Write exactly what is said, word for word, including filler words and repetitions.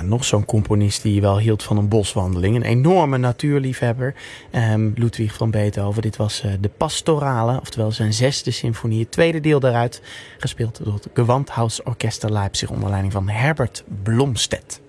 nog zo'n componist die wel hield van een boswandeling. Een enorme natuurliefhebber. Um, Ludwig van Beethoven. Dit was uh, de Pastorale, oftewel zijn zesde symfonie. Het tweede deel daaruit, gespeeld door het Gewandhausorchester Leipzig onder leiding van Herbert Blomstedt.